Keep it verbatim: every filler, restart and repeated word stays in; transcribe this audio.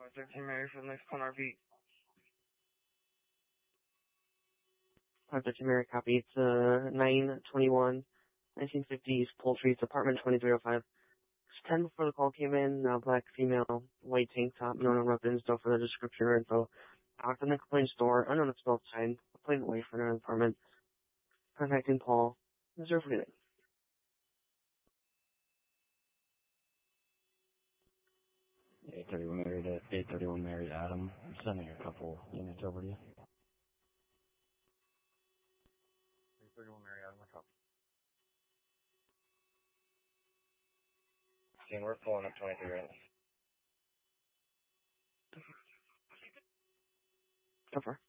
thirteen Mary for the next con R V. five thirteen Mary, copy. It's uh, nine twenty-one, nineteen fifties, Poultry. It's apartment twenty-three oh five. It's ten before the call came in, uh, black female, white tank top, no known weapons, no further description or info. Knocked on the complaint store, unknown expelled sign, complaint away for an informant. Contacting Paul. Reserve for getting. eight thirty-one married at eight thirty-one married Adam. I'm sending a couple units over to you. eight thirty-one married Adam, what's up? And we're pulling up twenty-three right now. Go for it.